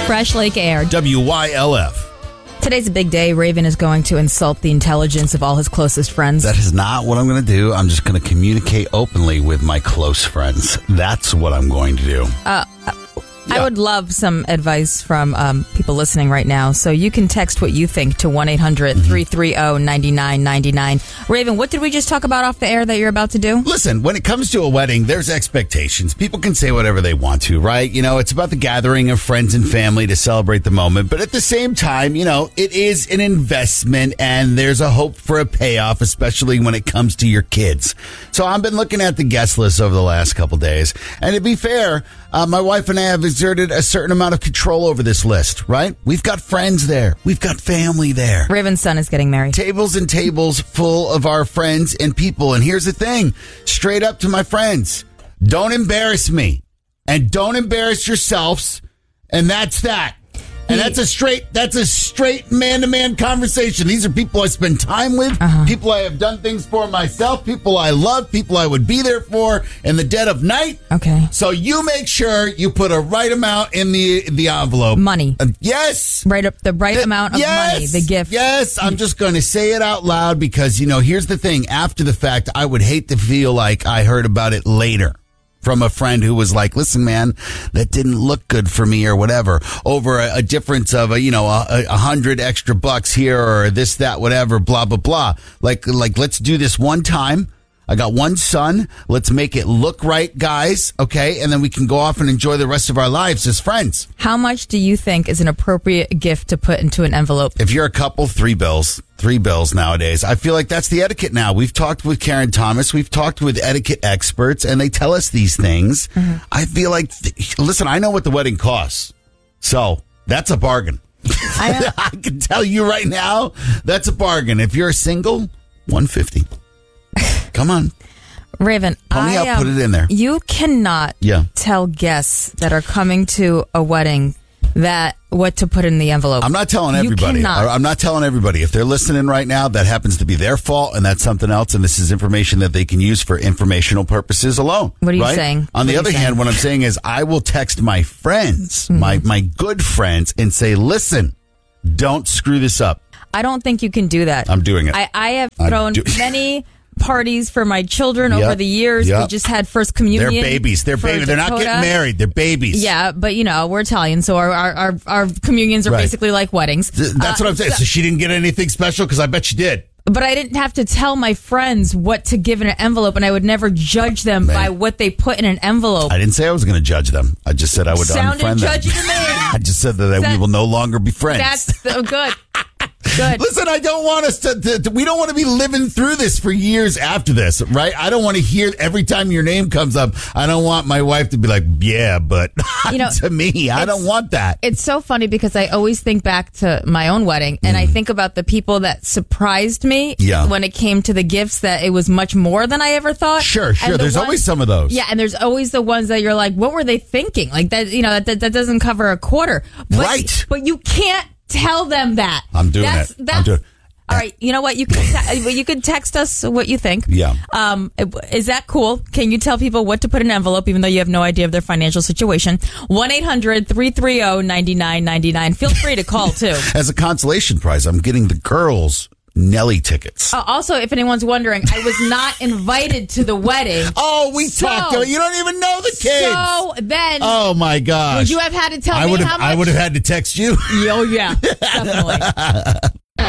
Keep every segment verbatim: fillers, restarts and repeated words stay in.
Fresh Lake Air. W Y L F. Today's a big day. Raven is going to insult the intelligence of all his closest friends. That is not what I'm going to do. I'm just going to communicate openly with my close friends. That's what I'm going to do. Uh, Yeah. I would love some advice from um, people listening right now. So you can text what you think to one eight hundred three three zero nine nine nine nine. Raven, what did we just talk about off the air that you're about to do? Listen, when it comes to a wedding, there's expectations. People can say whatever they want to, right? You know, it's about the gathering of friends and family to celebrate the moment. But at the same time, you know, it is an investment and there's a hope for a payoff, especially when it comes to your kids. So I've been looking at the guest list over the last couple days. And to be fair, uh, my wife and I have exerted a certain amount of control over this list, right? We've got friends there. We've got family there. Raven's son is getting married. Tables and tables full of our friends and people. And here's the thing, straight up to my friends, don't embarrass me and don't embarrass yourselves. And that's that. And that's a straight, that's a straight man-to-man conversation. These are people I spend time with, uh-huh. people I have done things for myself, people I love, people I would be there for in the dead of night. Okay. So you make sure you put a right amount in the the envelope. Money. Uh, yes. Right up the right the, amount of yes, money, the gift. Yes, I'm just going to say it out loud because, you know, here's the thing. After the fact, I would hate to feel like I heard about it later from a friend who was like, listen, man, that didn't look good for me or whatever, over a, a difference of a, you know, a, a hundred extra bucks here or this, that, whatever, blah, blah, blah. Like, like, let's do this one time. I got one son. Let's make it look right, guys. Okay. And then we can go off and enjoy the rest of our lives as friends. How much do you think is an appropriate gift to put into an envelope? If you're a couple, three bills. Three bills nowadays. I feel like that's the etiquette now. We've talked with Karen Thomas. We've talked with etiquette experts, and they tell us these things. Mm-hmm. I feel like, th- listen, I know what the wedding costs. So that's a bargain. I, I can tell you right now, that's a bargain. If you're single, one hundred fifty dollars. Come on. Raven, Pony I, up, put it in there. You cannot yeah. tell guests that are coming to a wedding that what to put in the envelope. I'm not telling everybody. I'm not telling everybody. If they're listening right now, that happens to be their fault, and that's something else, and this is information that they can use for informational purposes alone. What are you right? saying? On what the other hand, saying? what I'm saying is I will text my friends, mm-hmm. my, my good friends, and say, listen, don't screw this up. I don't think you can do that. I'm doing it. I, I have thrown do- many parties for my children yep. over the years. Yep. We just had first communion. They're babies. They're babies. They're not getting married. They're babies. Yeah, but you know, we're Italian, so our our, our, our communions are right. basically like weddings. Th- that's uh, what I'm saying. So, so she didn't get anything special? Because I bet she did. But I didn't have to tell my friends what to give in an envelope, and I would never judge them Man. by what they put in an envelope. I didn't say I was going to judge them. I just said I would Sounded unfriend them. judgy to me. I just said that, that we will no longer be friends. That's so good. Good. Listen, I don't want us to, to, to, we don't want to be living through this for years after this, right? I don't want to hear every time your name comes up. I don't want my wife to be like, yeah, but you know, to me, I don't want that. It's so funny because I always think back to my own wedding and mm. I think about the people that surprised me yeah. when it came to the gifts, that it was much more than I ever thought. Sure, sure. The there's ones, always some of those. Yeah. And there's always the ones that you're like, what were they thinking? Like that, you know, that, that doesn't cover a quarter. But, right. But you can't tell them that. I'm doing that's, it. That's, I'm doing it. All right, you know what? You can te- you could text us what you think. Yeah. Um, is that cool? Can you tell people what to put in an envelope, even though you have no idea of their financial situation? one eight hundred three three zero nine nine nine nine. Feel free to call too. As a consolation prize, I'm getting the girls Nelly tickets. Uh, also, if anyone's wondering, I was not invited to the wedding. Oh, we so, talked about it. You don't even know the kids. So then, oh my gosh, would you have had to tell I me would've, how much? I would have had to text you. Oh yeah, definitely.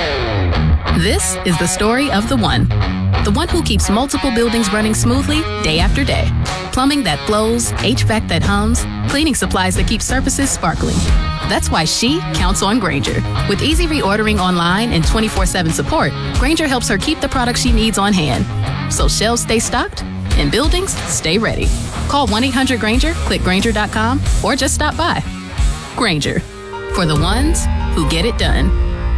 This is the story of the one. The one who keeps multiple buildings running smoothly day after day. Plumbing that flows, H V A C that hums, cleaning supplies that keep surfaces sparkling. That's why she counts on Grainger. With easy reordering online and twenty-four seven support, Grainger helps her keep the products she needs on hand. So shelves stay stocked and buildings stay ready. Call one eight hundred Grainger, click Grainger dot com, or just stop by. Grainger, for the ones who get it done.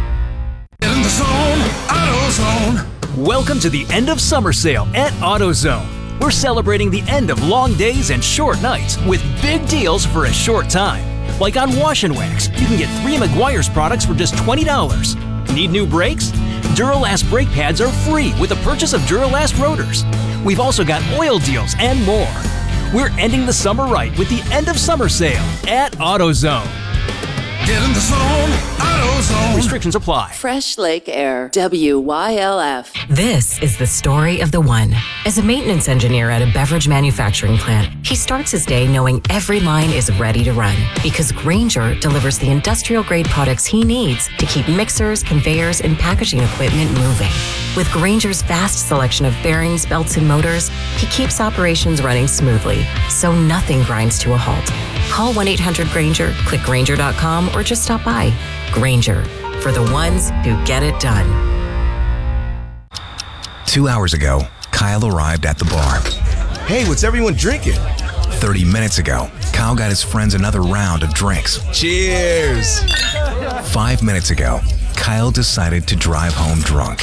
In the zone, AutoZone. Welcome to the end of summer sale at AutoZone. We're celebrating the end of long days and short nights with big deals for a short time. Like on Wash and Wax, you can get three Meguiar's products for just twenty dollars. Need new brakes? Duralast brake pads are free with the purchase of Duralast rotors. We've also got oil deals and more. We're ending the summer right with the end of summer sale at AutoZone. Get in the zone, AutoZone. Restrictions apply. Fresh Lake Air, W Y L F. This is the story of the one. As a maintenance engineer at a beverage manufacturing plant, he starts his day knowing every line is ready to run because Grainger delivers the industrial-grade products he needs to keep mixers, conveyors, and packaging equipment moving. With Grainger's vast selection of bearings, belts, and motors, he keeps operations running smoothly, so nothing grinds to a halt. Call one eight hundred Grainger, click Grainger dot com, or just stop by. Grainger, for the ones who get it done. Two hours ago, Kyle arrived at the bar. Hey, what's everyone drinking? thirty minutes ago, Kyle got his friends another round of drinks. Cheers! Five minutes ago, Kyle decided to drive home drunk.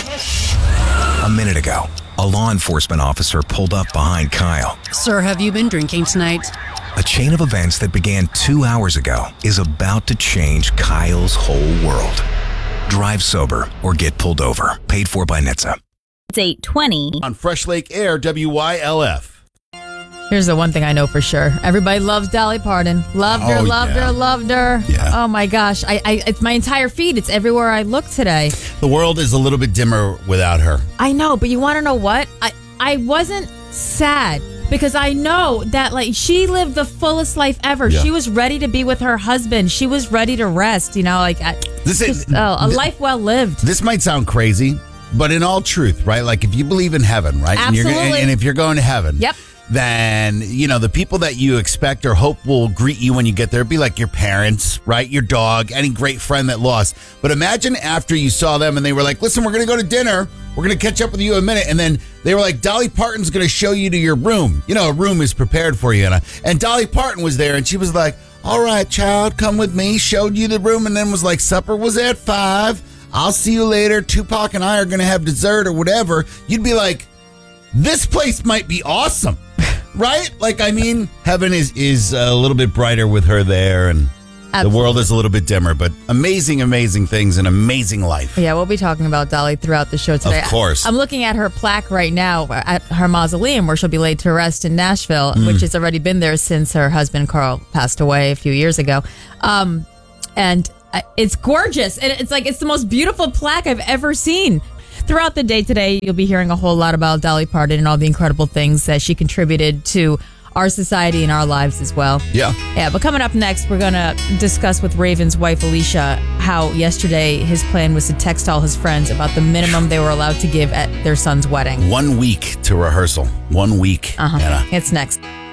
A minute ago, a law enforcement officer pulled up behind Kyle. Sir, have you been drinking tonight? A chain of events that began two hours ago is about to change Kyle's whole world. Drive sober or get pulled over. Paid for by N H T S A. It's eight twenty. On Fresh Lake Air, W Y L F. Here's the one thing I know for sure. Everybody loves Dolly Parton. Loved her, Oh, loved yeah. her, loved her. Yeah. Oh my gosh. I, I it's my entire feed. It's everywhere I look today. The world is a little bit dimmer without her. I know, but you want to know what? I I wasn't sad because I know that like she lived the fullest life ever. Yeah. She was ready to be with her husband. She was ready to rest. You know, like I, This is- just, oh, a life well lived. This might sound crazy, but in all truth, right? Like if you believe in heaven, right? And, you're, Absolutely. and, and if you're going to heaven, Yep. then, you know, the people that you expect or hope will greet you when you get there be like your parents, right? Your dog, any great friend that lost. But imagine after you saw them and they were like, listen, we're going to go to dinner. We're going to catch up with you in a minute. And then they were like, Dolly Parton's going to show you to your room. You know, a room is prepared for you. And, and Dolly Parton was there and she was like, all right, child, come with me. Showed you the room and then was like, supper was at five. I'll see you later. Tupac and I are going to have dessert or whatever. You'd be like, this place might be awesome. Right? Like, I mean, heaven is, is a little bit brighter with her there, and Absolutely. the world is a little bit dimmer, but amazing, amazing things, an amazing life. Yeah, we'll be talking about Dolly throughout the show today. Of course. I'm looking at her plaque right now at her mausoleum where she'll be laid to rest in Nashville, Mm. which has already been there since her husband Carl passed away a few years ago. Um, and uh, it's gorgeous. And it's like, it's the most beautiful plaque I've ever seen. Throughout the day today, you'll be hearing a whole lot about Dolly Parton and all the incredible things that she contributed to our society and our lives as well. Yeah. Yeah, but coming up next, we're going to discuss with Raven's wife, Alicia, how yesterday his plan was to text all his friends about the minimum they were allowed to give at their son's wedding. One week to rehearsal. One week. Uh-huh. Anna. It's next.